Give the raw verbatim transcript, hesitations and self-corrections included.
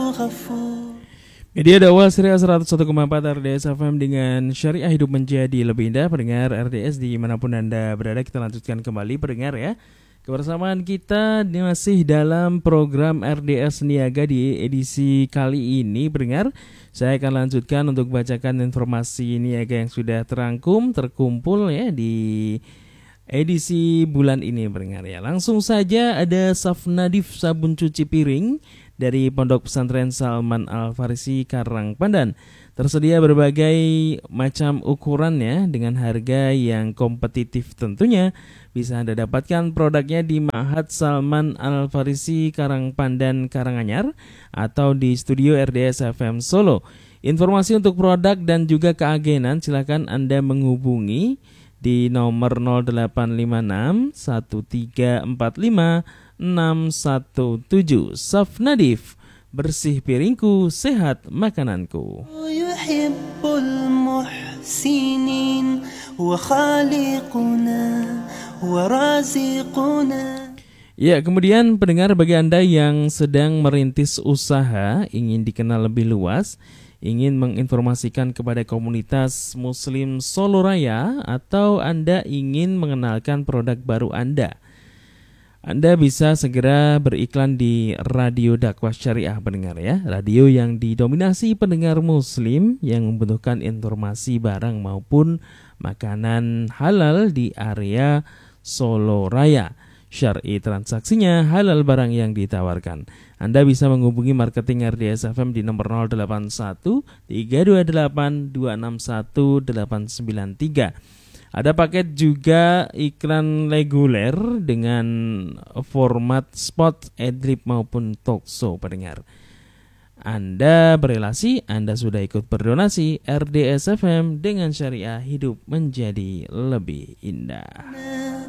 Media dakwah Syariah seratus satu koma empat R D S F M dengan Syariah Hidup Menjadi Lebih Indah. Pendengar R D S dimanapun Anda berada, kita lanjutkan kembali pendengar ya. Kebersamaan kita masih dalam program R D S Niaga di edisi kali ini pendengar. Saya akan lanjutkan untuk bacakan informasi niaga yang sudah terangkum, terkumpul ya di edisi bulan ini pendengar ya. Langsung saja ada Safnadif sabun cuci piring dari Pondok Pesantren Salman Al-Farisi Karangpandan. Tersedia berbagai macam ukuran ya dengan harga yang kompetitif tentunya. Bisa Anda dapatkan produknya di Ma'had Salman Al-Farisi Karangpandan Karanganyar atau di studio R D S F M Solo. Informasi untuk produk dan juga keagenan silakan Anda menghubungi di nomor nol delapan lima enam satu tiga empat lima enam satu tujuh. Safnadif, bersih piringku, sehat makananku. Yuhibbul muhsinin wa khaliquna wa raziquna. Ya, kemudian pendengar, bagi Anda yang sedang merintis usaha, ingin dikenal lebih luas, ingin menginformasikan kepada komunitas Muslim Solo Raya, atau Anda ingin mengenalkan produk baru Anda, Anda bisa segera beriklan di Radio Dakwah Syariah pendengar ya. Radio yang didominasi pendengar muslim yang membutuhkan informasi barang maupun makanan halal di area Solo Raya. Syar'i transaksinya, halal barang yang ditawarkan. Anda bisa menghubungi marketing R D S F M di nomor nol delapan satu tiga dua delapan dua enam satu delapan sembilan tiga. Ada paket juga iklan reguler dengan format spot, adlib maupun talk show pendengar. Anda berelasi, Anda sudah ikut berdonasi. R D S F M dengan Syariah Hidup Menjadi Lebih Indah.